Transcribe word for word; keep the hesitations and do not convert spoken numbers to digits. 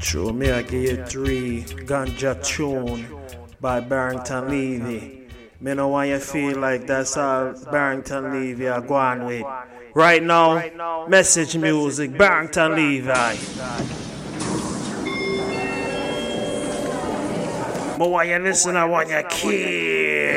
True, me I give you three ganja tune by Barrington Levy. Me know why you feel like that's all Barrington Levy are going with. Right now, message music, Barrington Levy. But why you listen, I want you kill.